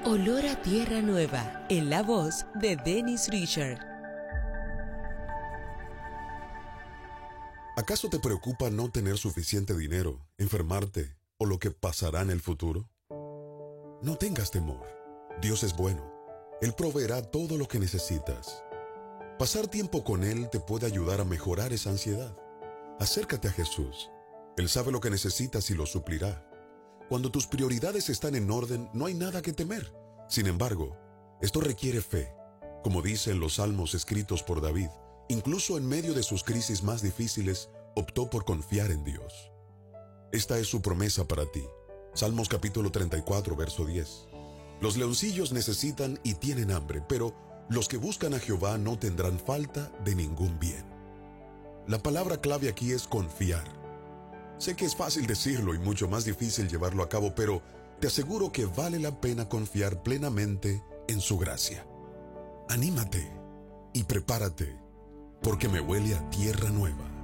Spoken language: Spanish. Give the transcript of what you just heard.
Olor a tierra nueva, en la voz de Dennis Richard. ¿Acaso te preocupa no tener suficiente dinero, enfermarte o lo que pasará en el futuro? No tengas temor. Dios es bueno. Él proveerá todo lo que necesitas. Pasar tiempo con Él te puede ayudar a mejorar esa ansiedad. Acércate a Jesús. Él sabe lo que necesitas y lo suplirá. Cuando tus prioridades están en orden, no hay nada que temer. Sin embargo, esto requiere fe. Como dicen los salmos escritos por David, incluso en medio de sus crisis más difíciles, optó por confiar en Dios. Esta es su promesa para ti. Salmos capítulo 34, verso 10. Los leoncillos necesitan y tienen hambre, pero los que buscan a Jehová no tendrán falta de ningún bien. La palabra clave aquí es confiar. Sé que es fácil decirlo y mucho más difícil llevarlo a cabo, pero te aseguro que vale la pena confiar plenamente en su gracia. Anímate y prepárate, porque me huele a tierra nueva.